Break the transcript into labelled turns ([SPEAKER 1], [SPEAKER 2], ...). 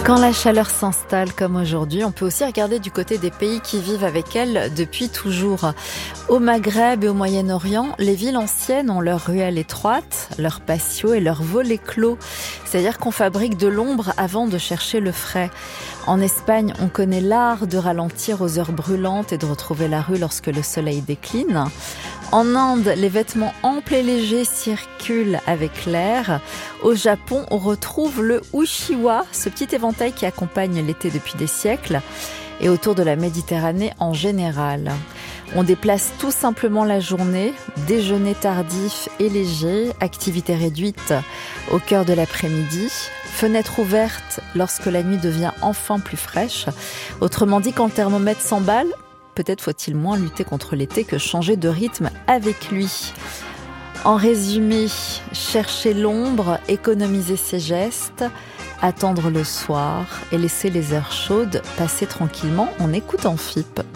[SPEAKER 1] Quand la chaleur s'installe comme aujourd'hui, on peut aussi regarder du côté des pays qui vivent avec elle depuis toujours. Au Maghreb et au Moyen-Orient, les villes anciennes ont leurs ruelles étroites, leurs patios et leurs volets clos. C'est-à-dire qu'on fabrique de l'ombre avant de chercher le frais. En Espagne, on connaît l'art de ralentir aux heures brûlantes et de retrouver la rue lorsque le soleil décline. En Inde, les vêtements amples et légers circulent avec l'air. Au Japon, on retrouve le uchiwa, ce petit éventail qui accompagne l'été depuis des siècles. Et autour de la Méditerranée en général. On déplace tout simplement la journée, déjeuner tardif et léger, activité réduite au cœur de l'après-midi, fenêtre ouverte lorsque la nuit devient enfin plus fraîche. Autrement dit, quand le thermomètre s'emballe, peut-être faut-il moins lutter contre l'été que changer de rythme avec lui. En résumé, chercher l'ombre, économiser ses gestes, attendre le soir et laisser les heures chaudes passer tranquillement en écoutant FIP.